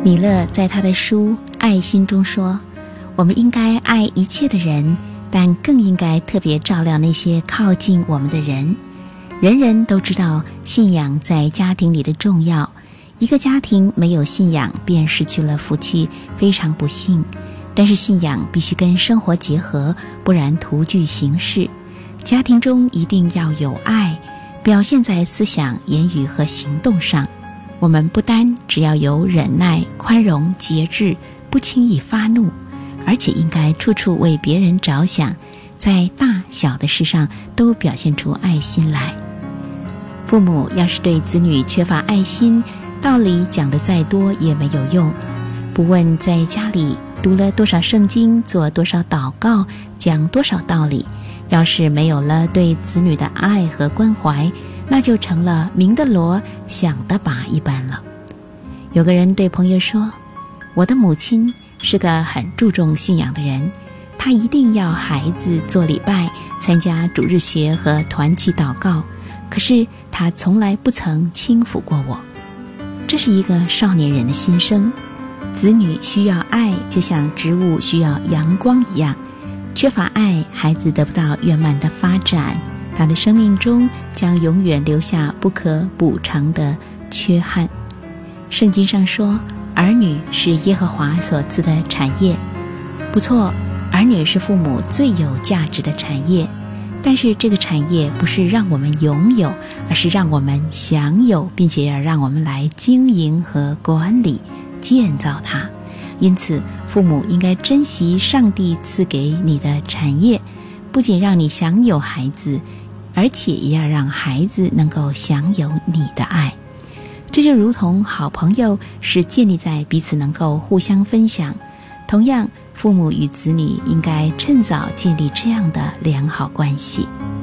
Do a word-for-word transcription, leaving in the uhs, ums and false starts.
米勒在他的书《爱心》中说，我们应该爱一切的人，但更应该特别照料那些靠近我们的人。人人都知道信仰在家庭里的重要，一个家庭没有信仰便失去了福气，非常不幸。但是信仰必须跟生活结合，不然徒具形式。家庭中一定要有爱，表现在思想、言语和行动上。我们不单只要有忍耐、宽容、节制，不轻易发怒，而且应该处处为别人着想，在大小的事上都表现出爱心来。父母要是对子女缺乏爱心，道理讲得再多也没有用。不问在家里读了多少圣经，做多少祷告，讲多少道理，要是没有了对子女的爱和关怀，那就成了明的锣响的靶一般了。有个人对朋友说，我的母亲是个很注重信仰的人，她一定要孩子做礼拜，参加主日学和团契祷告，可是她从来不曾轻抚过我。这是一个少年人的心声。子女需要爱，就像植物需要阳光一样，缺乏爱，孩子得不到圆满的发展，他的生命中将永远留下不可补偿的缺憾。圣经上说，儿女是耶和华所赐的产业。不错，儿女是父母最有价值的产业，但是这个产业不是让我们拥有，而是让我们享有，并且要让我们来经营和管理建造它。因此父母应该珍惜上帝赐给你的产业，不仅让你享有孩子，而且也要让孩子能够享有你的爱。这就如同好朋友是建立在彼此能够互相分享，同样父母与子女应该趁早建立这样的良好关系。